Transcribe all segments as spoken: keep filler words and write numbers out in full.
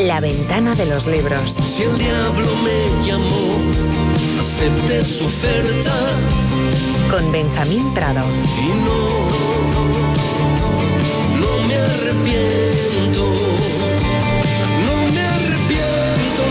La ventana de los libros. Si el diablo me llamó, acepté su oferta. Con Benjamín Prado. Y no, no me arrepiento. No me arrepiento,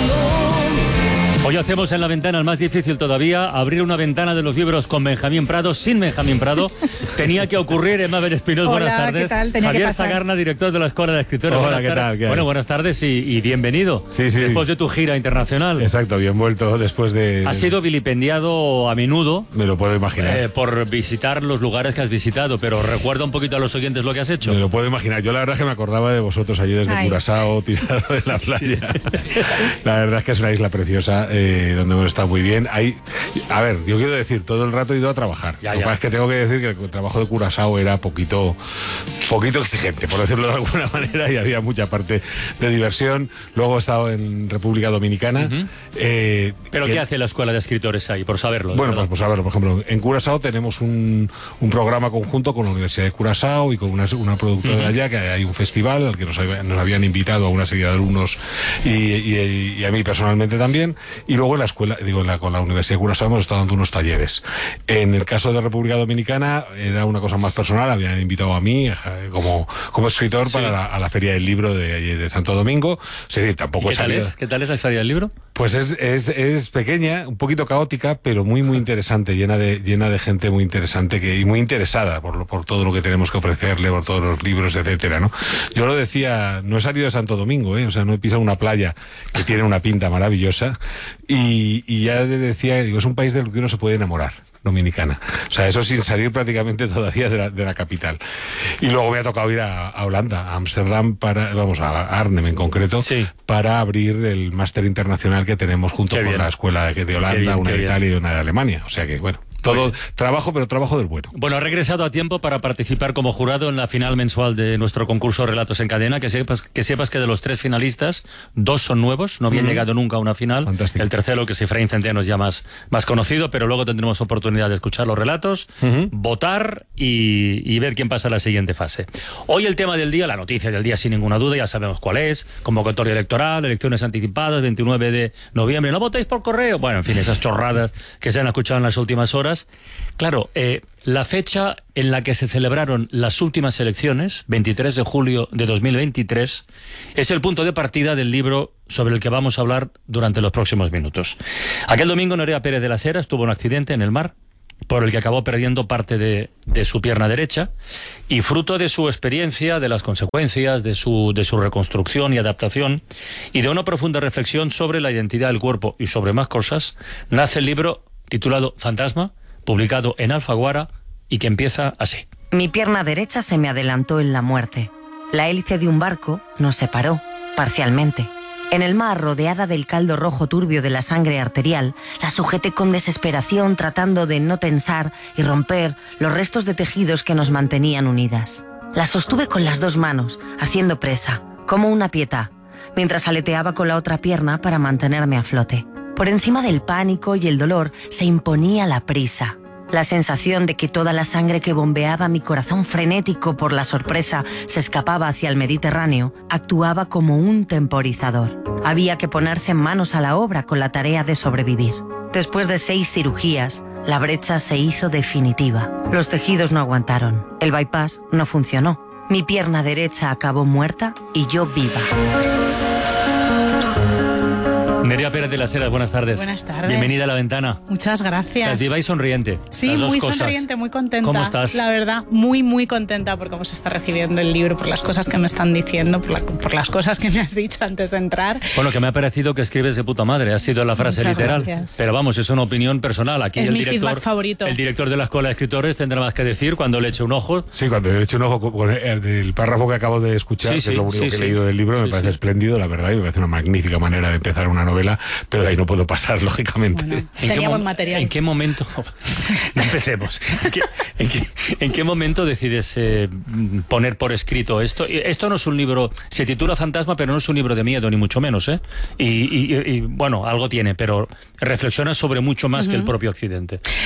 no. Hoy hacemos en la ventana el más difícil todavía, abrir una ventana de los libros con Benjamín Prado, sin Benjamín Prado. Tenía que ocurrir. Emma Espinós, buenas tardes. ¿Qué tal? Tenía Javier que Sagarna, director de la Escuela de Escritores. Hola, buenas ¿qué tardes. tal? ¿Qué bueno, hay? buenas tardes y, y bienvenido. Sí, sí. Después de tu gira internacional. Exacto, bien vuelto después de... Has sido vilipendiado a menudo. Me lo puedo imaginar. Eh, por visitar los lugares que has visitado, pero recuerda un poquito a los oyentes lo que has hecho. Me lo puedo imaginar. Yo la verdad es que me acordaba de vosotros allí desde Ay. Curazao, tirado de la playa. Sí. La verdad es que es una isla preciosa, eh, donde hemos estado muy bien. Hay, a ver, yo quiero decir, todo el rato he ido a trabajar. Ya, lo que ya. pasa es que tengo que decir que el trabajo de Curazao era poquito, poquito exigente, por decirlo de alguna manera, y había mucha parte de diversión. Luego he estado en República Dominicana. Uh-huh. eh, ¿Pero que- qué hace la Escuela de Escritores ahí, por saberlo? de Bueno, verdad? pues, pues a ver, por ejemplo, en Curazao tenemos un, un programa conjunto con la Universidad de Curazao y con una, una productora de allá, que hay un festival al que nos, había- nos habían invitado a una serie de alumnos y, y- y a mí personalmente también. Y luego en la escuela, digo, en la, con la Universidad de Curazao hemos estado dando unos talleres. En el caso de República Dominicana era una cosa más personal, habían invitado a mí eh, como, como escritor Sí. para la, a la Feria del Libro de, de Santo Domingo. Es decir, ¿Y tampoco ¿Qué he tal salido- es? ¿Qué tal es la Feria del Libro? Pues es, es, es pequeña, un poquito caótica, pero muy muy interesante, llena de llena de gente muy interesante que y muy interesada por, lo- por todo lo que tenemos que ofrecerle, por todos los libros, etcétera, ¿no? Yo lo decía, no he salido de Santo Domingo, ¿eh? O sea, no he pisado una playa que tiene una pinta maravillosa y, y ya decía, digo, es un país del que uno se puede enamorar. Dominicana. O sea, eso sin salir prácticamente todavía de la, de la capital. Y luego me ha tocado ir a, a Holanda, a Ámsterdam, para, vamos, a Arnhem en concreto, Sí. para abrir el máster internacional que tenemos junto Qué con bien. la escuela de, de Qué Holanda, bien, una qué de bien. Italia y una de Alemania. O sea que, bueno, todo trabajo, pero trabajo del bueno. Bueno, ha regresado a tiempo para participar como jurado en la final mensual de nuestro concurso Relatos en Cadena. Que sepas que, sepas que de los tres finalistas, dos son nuevos, no habían Ujú. llegado nunca a una final. Fantástico. El tercero, que es Efraín Centeno, es ya más, más conocido, pero luego tendremos oportunidad de escuchar los relatos, Ujú. votar y, y ver quién pasa a la siguiente fase. Hoy el tema del día, la noticia del día sin ninguna duda, ya sabemos cuál es: convocatoria electoral, elecciones anticipadas, veintinueve de noviembre. No votéis por correo. Bueno, en fin, esas chorradas que se han escuchado en las últimas horas. Claro, eh, la fecha en la que se celebraron las últimas elecciones, veintitrés de julio de dos mil veintitrés, es el punto de partida del libro sobre el que vamos a hablar durante los próximos minutos. Aquel domingo Nerea Pérez de las Heras tuvo un accidente en el mar por el que acabó perdiendo parte de, de su pierna derecha, y fruto de su experiencia, de las consecuencias, de su, de su reconstrucción y adaptación, y de una profunda reflexión sobre la identidad del cuerpo y sobre más cosas, nace el libro titulado Fantasma, publicado en Alfaguara, y que empieza así. Mi pierna derecha se me adelantó en la muerte. La hélice de un barco nos separó, parcialmente. En el mar, rodeada del caldo rojo turbio de la sangre arterial, la sujeté con desesperación, tratando de no tensar y romper los restos de tejidos que nos mantenían unidas. La sostuve con las dos manos, haciendo presa, como una pietá, mientras aleteaba con la otra pierna para mantenerme a flote. Por encima del pánico y el dolor se imponía la prisa. La sensación de que toda la sangre que bombeaba mi corazón frenético por la sorpresa se escapaba hacia el Mediterráneo actuaba como un temporizador. Había que ponerse manos a la obra con la tarea de sobrevivir. Después de seis cirugías, la brecha se hizo definitiva. Los tejidos no aguantaron. El bypass no funcionó. Mi pierna derecha acabó muerta y yo viva. Nerea Pérez de las Heras, buenas tardes. Buenas tardes. Bienvenida a La Ventana. Muchas gracias. Estás viva y sonriente. Sí, las dos muy cosas. sonriente, muy contenta. ¿Cómo estás? La verdad, muy, muy contenta por cómo se está recibiendo el libro, por las cosas que me están diciendo, por, la- por las cosas que me has dicho antes de entrar. Bueno, que me ha parecido que escribes de puta madre, ha sido la frase Muchas literal. gracias. Pero vamos, es una opinión personal. Aquí Es el mi director, feedback favorito. el director de la Escuela de Escritores tendrá más que decir cuando le eche un ojo. Sí, cuando he hecho un ojo con el, el párrafo que acabo de escuchar, Sí, que sí, es lo único sí, que he sí. leído del libro, Sí, me parece sí. espléndido, la verdad, y me parece una magnífica manera de empezar una novela, pero de ahí no puedo pasar, lógicamente. Bueno, ¿En qué tenía mo- buen material. ¿En qué momento? No empecemos. ¿En qué, en qué- en qué momento decides eh, poner por escrito esto? Y esto no es un libro, se titula Fantasma, pero no es un libro de miedo, ni mucho menos, ¿eh? Y, y- y, bueno, algo tiene, pero reflexionas sobre mucho más que el propio accidente.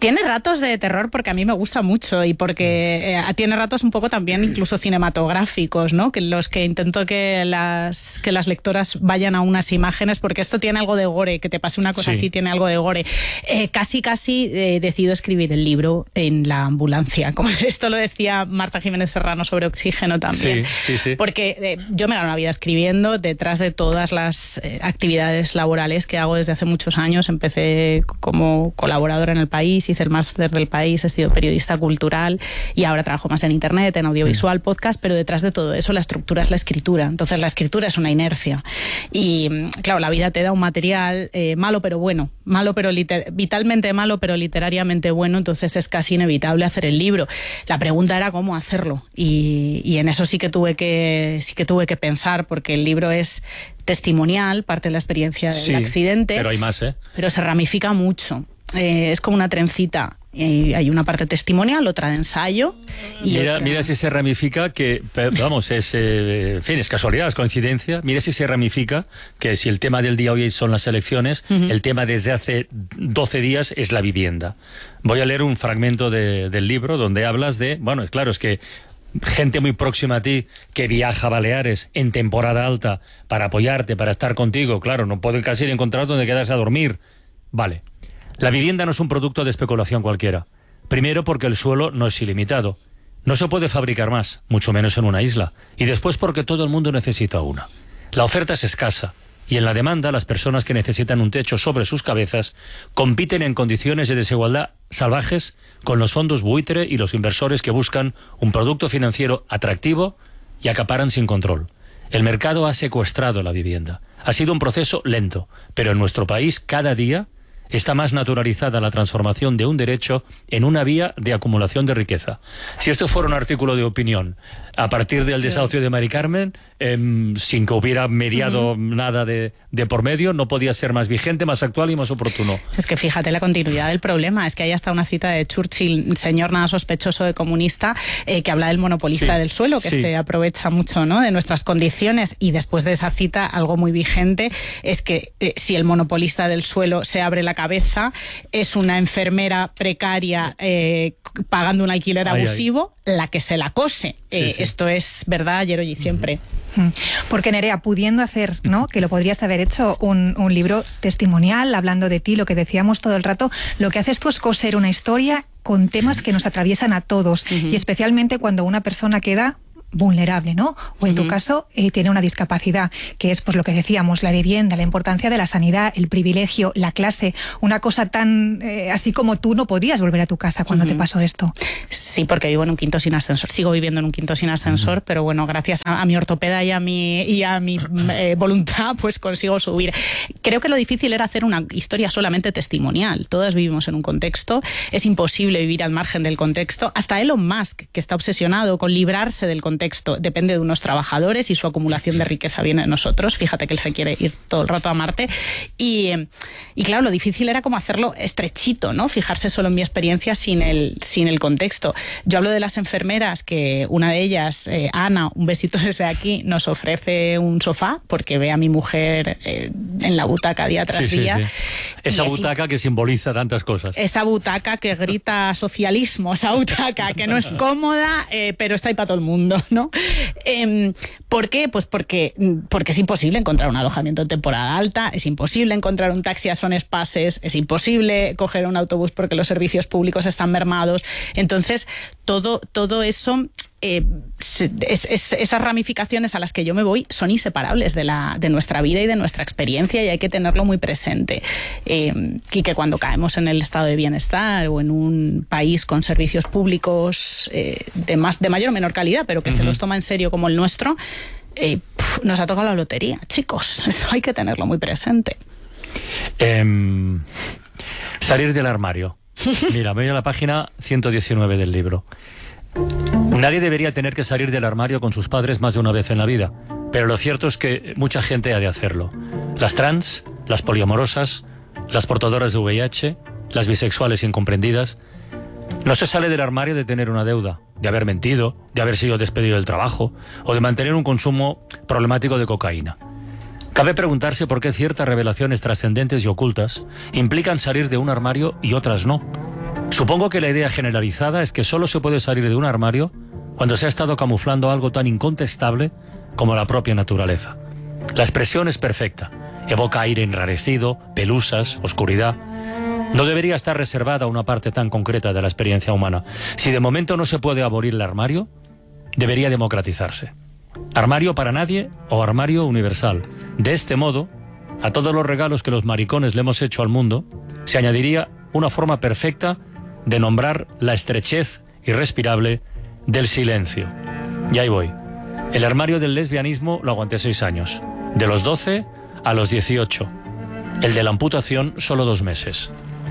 Tiene ratos de terror porque a mí me gusta mucho y porque eh, tiene ratos un poco también incluso cinematográficos, ¿no? Que los que intento que las, que las lectoras vayan a unas imágenes, porque esto tiene algo de gore, que te pase una cosa sí. así tiene algo de gore. Eh, casi, casi eh, decido escribir el libro en la ambulancia. Como esto lo decía Marta Jiménez Serrano sobre Oxígeno también. Sí, sí, sí. Porque eh, yo me gano la vida escribiendo detrás de todas las eh, actividades laborales que hago desde hace muchos años. Empecé como colaboradora en El País, hice el máster del País, he sido periodista cultural y ahora trabajo más en internet, en audiovisual, mm. podcast, pero detrás de todo eso la estructura es la escritura. Entonces la escritura es una inercia. Y claro, la vida te da un material eh, malo pero bueno, malo pero liter- vitalmente malo pero literariamente bueno, entonces es casi inevitable hacer el libro. La pregunta era cómo hacerlo y, y en eso sí que tuve que sí que tuve que pensar, porque el libro es testimonial, parte de la experiencia del sí, accidente. Pero hay más, ¿eh? Pero se ramifica mucho. Eh, es como una trencita. Y hay una parte testimonial, otra de ensayo. Y mira, otra... mira si se ramifica que, vamos, es, eh, en fin, es casualidad, es coincidencia. Mira si se ramifica que si el tema del día hoy son las elecciones, uh-huh. el tema desde hace doce días es la vivienda. Voy a leer un fragmento de, del libro donde hablas de, bueno, claro, es que gente muy próxima a ti que viaja a Baleares en temporada alta para apoyarte, para estar contigo, claro, no pueden casi encontrar donde quedarse a dormir. Vale. La vivienda no es un producto de especulación cualquiera. Primero porque el suelo no es ilimitado. No se puede fabricar más, mucho menos en una isla. Y después porque todo el mundo necesita una. La oferta es escasa. Y en la demanda, las personas que necesitan un techo sobre sus cabezas compiten en condiciones de desigualdad salvajes con los fondos buitre y los inversores que buscan un producto financiero atractivo y acaparan sin control. El mercado ha secuestrado la vivienda. Ha sido un proceso lento, pero en nuestro país cada día está más naturalizada la transformación de un derecho en una vía de acumulación de riqueza. Si esto fuera un artículo de opinión a partir del desahucio de Mari Carmen, eh, sin que hubiera mediado uh-huh. nada de, de por medio, no podía ser más vigente, más actual y más oportuno. Es que fíjate la continuidad del problema. Es que hay hasta una cita de Churchill, señor nada sospechoso de comunista, eh, que habla del monopolista sí, del suelo, que sí. se aprovecha mucho, ¿no?, de nuestras condiciones. Y después de esa cita, algo muy vigente es que eh, si el monopolista del suelo se abre la cabeza, es una enfermera precaria eh, pagando un alquiler ay, abusivo ay. la que se la cose. Sí, eh, sí. Esto es verdad ayer, hoy y siempre. Porque Nerea, pudiendo hacer, ¿no?, que lo podrías haber hecho un, un libro testimonial, hablando de ti, lo que decíamos todo el rato, lo que haces tú es coser una historia con temas que nos atraviesan a todos, uh-huh. y especialmente cuando una persona queda vulnerable, ¿no? O en uh-huh. tu caso eh, tiene una discapacidad, que es pues lo que decíamos, la vivienda, la importancia de la sanidad, el privilegio, la clase, una cosa tan eh, así como tú no podías volver a tu casa cuando uh-huh. te pasó esto. Sí, porque vivo en un quinto sin ascensor, sigo viviendo en un quinto sin ascensor, uh-huh. pero bueno, gracias a, a mi ortopeda y a mi, y a mi eh, voluntad, pues consigo subir. Creo que lo difícil era hacer una historia solamente testimonial. Todas vivimos en un contexto, es imposible vivir al margen del contexto. Hasta Elon Musk, que está obsesionado con librarse del contexto, depende de unos trabajadores y su acumulación de riqueza viene de nosotros. Fíjate que él se quiere ir todo el rato a Marte. Y, y claro, lo difícil era como hacerlo estrechito, ¿no? Fijarse solo en mi experiencia sin el, sin el contexto. Yo hablo de las enfermeras, que una de ellas, eh, Ana, un besito desde aquí, nos ofrece un sofá porque ve a mi mujer eh, en la butaca día tras sí, día. Sí, sí. Esa butaca es, que simboliza tantas cosas. Esa butaca que grita socialismo, esa butaca que no es cómoda, eh, pero está ahí para todo el mundo, ¿no? Eh, ¿Por qué? Pues porque, porque es imposible encontrar un alojamiento en temporada alta, es imposible encontrar un taxi a Son Espases, es imposible coger un autobús porque los servicios públicos están mermados. Entonces, todo, todo eso... Eh, es, es, esas ramificaciones a las que yo me voy son inseparables de, la, de nuestra vida y de nuestra experiencia, y hay que tenerlo muy presente. Eh, y que cuando caemos en el estado de bienestar o en un país con servicios públicos eh, de, más, de mayor o menor calidad, pero que uh-huh. se los toma en serio como el nuestro, eh, pf, nos ha tocado la lotería, chicos. Eso hay que tenerlo muy presente. Eh, salir del armario. Mira, voy a la página ciento diecinueve del libro. Nadie debería tener que salir del armario con sus padres más de una vez en la vida, pero lo cierto es que mucha gente ha de hacerlo. Las trans, las poliamorosas, las portadoras de V I H, las bisexuales incomprendidas. No se sale del armario de tener una deuda, de haber mentido, de haber sido despedido del trabajo o de mantener un consumo problemático de cocaína. Cabe preguntarse por qué ciertas revelaciones trascendentes y ocultas implican salir de un armario y otras no. Supongo que la idea generalizada es que solo se puede salir de un armario cuando se ha estado camuflando algo tan incontestable como la propia naturaleza. La expresión es perfecta, evoca aire enrarecido, pelusas, oscuridad. No debería estar reservada a una parte tan concreta de la experiencia humana. Si de momento no se puede abolir el armario, debería democratizarse. Armario para nadie o armario universal. De este modo, a todos los regalos que los maricones le hemos hecho al mundo, se añadiría una forma perfecta de nombrar la estrechez irrespirable del silencio. Y ahí voy. El armario del lesbianismo lo aguanté seis años. De los doce a los dieciocho. El de la amputación, solo dos meses.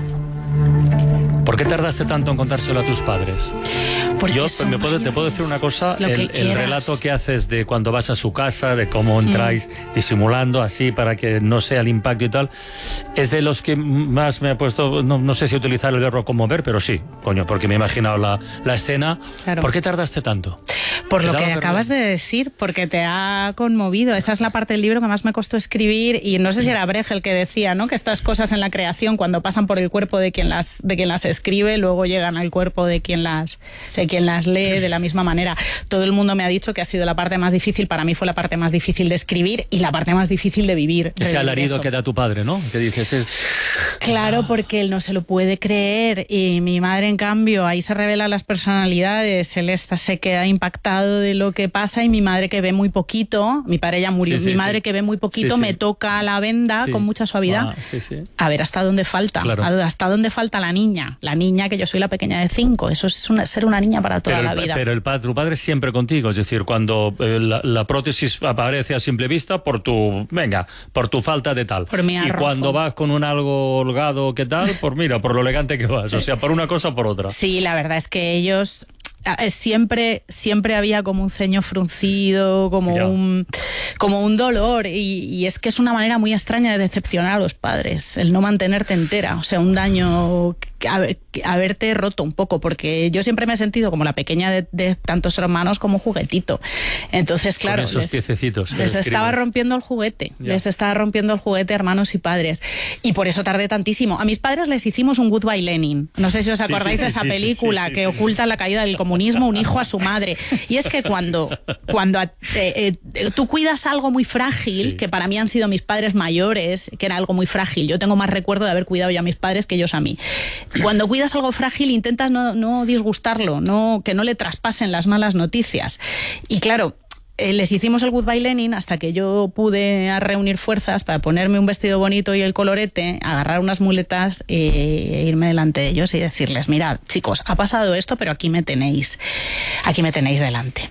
¿Por qué tardaste tanto en contárselo a tus padres? Porque Yo son me puedo, te puedo decir una cosa, Lo que el, el quieras. relato que haces de cuando vas a su casa, de cómo entráis Mm. disimulando así para que no sea el impacto y tal, es de los que más me ha puesto, no, no sé si utilizar el verbo conmover, pero sí, coño, porque me he imaginado la, la escena. Claro. ¿Por qué tardaste tanto? Por ¿Te lo daba que vergüenza? acabas de decir, porque te ha conmovido. Esa es la parte del libro que más me costó escribir, y no sé si era Brecht el que decía, ¿no?, que estas cosas en la creación, cuando pasan por el cuerpo de quien las, de quien las escribe, luego llegan al cuerpo de quien las, de quien las lee de la misma manera. Todo el mundo me ha dicho que ha sido la parte más difícil. Para mí fue la parte más difícil de escribir y la parte más difícil de vivir. Ese revivir alarido eso. que da tu padre, ¿no? Que dices, es... Claro, porque él no se lo puede creer, y mi madre, en cambio, ahí se revelan las personalidades. Él está, se queda impactado de lo que pasa, y mi madre, que ve muy poquito, mi padre ya murió, Sí, sí, mi madre, sí. que ve muy poquito, Sí, sí. me toca la venda Sí. con mucha suavidad. Ah, sí, sí. A ver hasta dónde falta, Claro. hasta dónde falta la niña, la niña, que yo soy la pequeña de cinco, eso es una- ser una niña para toda Pero, la el, vida. pero el padre, tu padre es siempre contigo, es decir, cuando eh, la, la prótesis aparece a simple vista por tu, venga, por tu falta de tal. Por mi y arrojo. cuando vas con un algo holgado, ¿qué tal? Por mira, por lo elegante que vas, o sea, por una cosa o por otra. Sí, la verdad es que ellos eh, siempre siempre había como un ceño fruncido, como Ya. un como un dolor, y, y es que es una manera muy extraña de decepcionar a los padres, el no mantenerte entera, o sea, un daño, que- a ver- que- haberte roto un poco, porque yo siempre me he sentido como la pequeña de, de tantos hermanos, como un juguetito. Entonces, claro, Con esos les- piececitos. que les estaba describes. rompiendo el juguete, Ya. les estaba rompiendo el juguete, hermanos y padres. Y por eso tardé tantísimo. A mis padres les hicimos un Goodbye Lenin. No sé si os Sí, acordáis sí, de sí, esa sí, sí, película sí, sí, que sí. oculta la caída del comunismo, un hijo a su madre. Y es que cuando, cuando a- eh, eh, tú cuidas algo muy frágil, Sí. que para mí han sido mis padres mayores, que era algo muy frágil. Yo tengo más recuerdo de haber cuidado ya a mis padres que ellos a mí. Cuando cuidas algo frágil, intentas no, no disgustarlo, no, que no le traspasen las malas noticias. Y claro, eh, les hicimos el Goodbye Lenin hasta que yo pude a reunir fuerzas para ponerme un vestido bonito y el colorete, agarrar unas muletas e irme delante de ellos y decirles, mirad, chicos, ha pasado esto, pero aquí me tenéis, aquí me tenéis delante.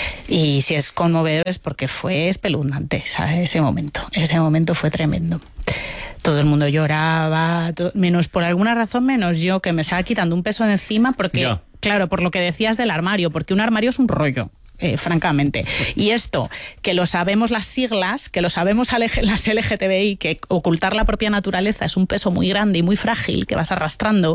Y si es conmovedor es porque fue espeluznante, ¿sabes? Ese momento, ese momento fue tremendo. Todo el mundo lloraba, to- menos por alguna razón, menos yo, que me estaba quitando un peso de encima, porque, Ya. claro, por lo que decías del armario, porque un armario es un rollo. Eh, francamente. Y esto, que lo sabemos las siglas, que lo sabemos al- las L G T B I, que ocultar la propia naturaleza es un peso muy grande y muy frágil que vas arrastrando,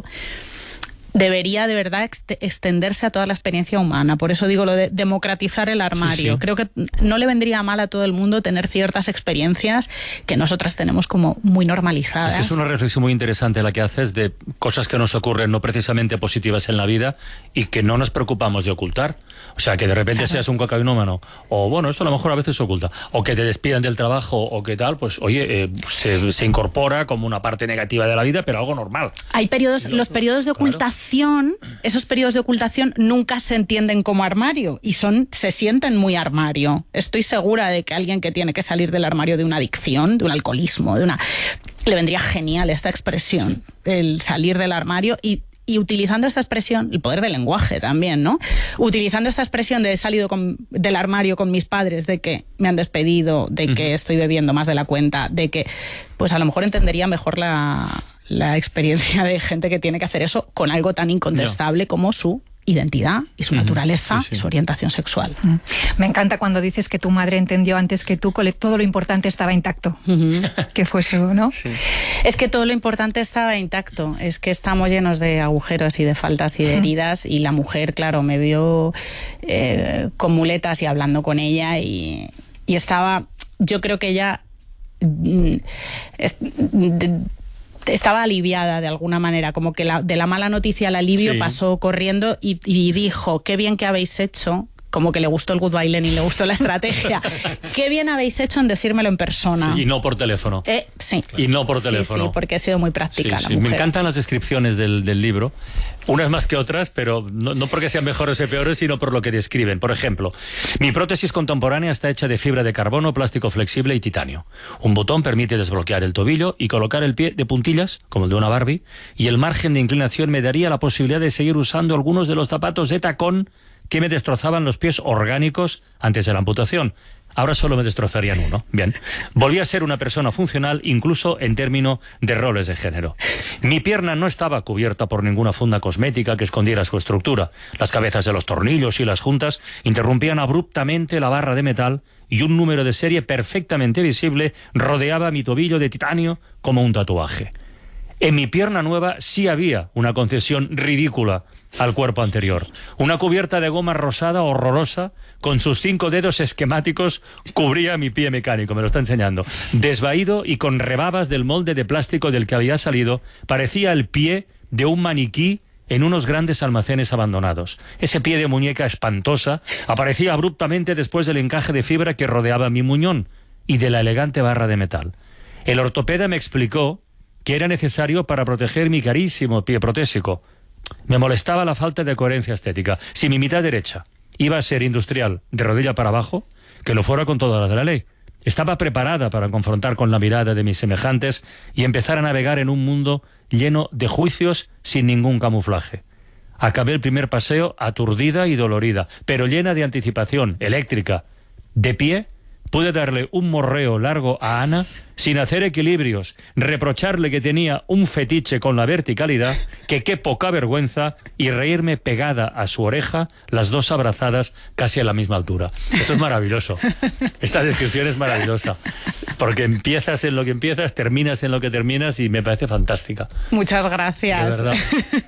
debería de verdad ex- extenderse a toda la experiencia humana. Por eso digo lo de democratizar el armario. Sí, sí. Creo que no le vendría mal a todo el mundo tener ciertas experiencias que nosotras tenemos como muy normalizadas. Es que es una reflexión muy interesante la que haces de cosas que nos ocurren no precisamente positivas en la vida y que no nos preocupamos de ocultar. O sea, que de repente Claro. seas un cocainómano, o bueno, esto a lo mejor a veces se oculta, o que te despidan del trabajo, o que tal, pues oye, eh, se, se incorpora como una parte negativa de la vida, pero algo normal. Hay periodos, los periodos de Claro. ocultación, esos periodos de ocultación nunca se entienden como armario y son, se sienten muy armario. Estoy segura de que alguien que tiene que salir del armario de una adicción, de un alcoholismo, de una, le vendría genial esta expresión, el salir del armario y Y utilizando esta expresión, el poder del lenguaje también, ¿no? Utilizando esta expresión de he salido con, del armario con mis padres, de que me han despedido, de que estoy bebiendo más de la cuenta, de que, pues a lo mejor entendería mejor la, la experiencia de gente que tiene que hacer eso con algo tan incontestable Ya. como su identidad y su Ujú. naturaleza Sí, sí. y su orientación sexual. Me encanta cuando dices que tu madre entendió antes que tú que todo lo importante estaba intacto, Ujú. que fue eso, ¿no? Sí. Es que todo lo importante estaba intacto, es que estamos llenos de agujeros y de faltas y de heridas y la mujer, claro, me vio eh, con muletas y hablando con ella y, y estaba, yo creo que ella mm, es- de- estaba aliviada de alguna manera, como que la, de la mala noticia al alivio Sí. pasó corriendo y, y dijo, qué bien que habéis hecho, como que le gustó el goodbye Lenin, le gustó la estrategia, qué bien habéis hecho en decírmelo en persona. Sí, y no por teléfono. Eh, sí. Y no por Sí, teléfono. sí, porque he sido muy práctica Sí, la sí. Me mujer. encantan las descripciones del, del libro, unas más que otras, pero no, no porque sean mejores o peores, sino por lo que describen. Por ejemplo, mi prótesis contemporánea está hecha de fibra de carbono, plástico flexible y titanio. Un botón permite desbloquear el tobillo y colocar el pie de puntillas, como el de una Barbie, y el margen de inclinación me daría la posibilidad de seguir usando algunos de los zapatos de tacón que me destrozaban los pies orgánicos antes de la amputación. Ahora solo me destrozarían uno. Bien. Volví a ser una persona funcional, incluso en términos de roles de género. Mi pierna no estaba cubierta por ninguna funda cosmética que escondiera su estructura. Las cabezas de los tornillos y las juntas interrumpían abruptamente la barra de metal y un número de serie perfectamente visible rodeaba mi tobillo de titanio como un tatuaje. En mi pierna nueva sí había una concesión ridícula al cuerpo anterior. Una cubierta de goma rosada horrorosa con sus cinco dedos esquemáticos cubría mi pie mecánico, me lo está enseñando. Desvaído y con rebabas del molde de plástico del que había salido, parecía el pie de un maniquí en unos grandes almacenes abandonados. Ese pie de muñeca espantosa aparecía abruptamente después del encaje de fibra que rodeaba mi muñón y de la elegante barra de metal. El ortopeda me explicó que era necesario para proteger mi carísimo pie protésico. Me molestaba la falta de coherencia estética. Si mi mitad derecha iba a ser industrial de rodilla para abajo, que lo fuera con toda la de la ley. Estaba preparada para confrontar con la mirada de mis semejantes y empezar a navegar en un mundo lleno de juicios sin ningún camuflaje. Acabé el primer paseo aturdida y dolorida, pero llena de anticipación, eléctrica. De pie, pude darle un morreo largo a Ana sin hacer equilibrios, reprocharle que tenía un fetiche con la verticalidad, que qué poca vergüenza, y reírme pegada a su oreja, las dos abrazadas casi a la misma altura. Esto es maravilloso. Esta descripción es maravillosa. Porque empiezas en lo que empiezas, terminas en lo que terminas y me parece fantástica. Muchas gracias. De verdad.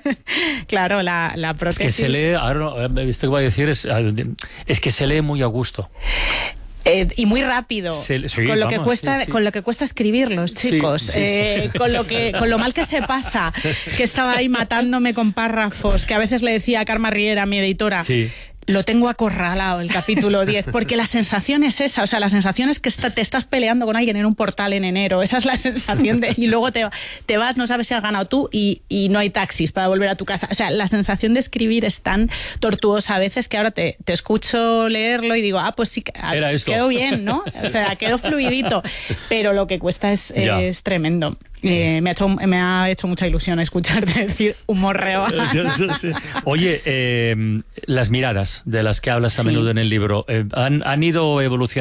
Claro, la, la prótesis... Es que se lee, ahora no, esto que voy a decir es, es que se lee muy a gusto. Eh, y muy rápido, Se, sí, con lo vamos, que cuesta, sí, sí. con lo que cuesta escribirlos, chicos, Sí, sí, eh, sí. con lo que, con lo mal que se pasa, que estaba ahí matándome con párrafos, que a veces le decía a Karma Riera, mi editora. Sí. Lo tengo acorralado, el capítulo diez, porque la sensación es esa, o sea, la sensación es que está, te estás peleando con alguien en un portal en enero, esa es la sensación de, y luego te, te vas, no sabes si has ganado tú y, y no hay taxis para volver a tu casa, o sea, la sensación de escribir es tan tortuosa a veces que ahora te, te escucho leerlo y digo, ah, pues sí, Era esto. quedó bien, ¿no? O sea, quedó fluidito, pero lo que cuesta es, Ya. es tremendo. Eh, me, ha hecho, me ha hecho mucha ilusión escucharte decir un morreo. Oye, eh, las miradas de las que hablas a Sí. menudo en el libro, eh, ¿han, han ido evolucionando?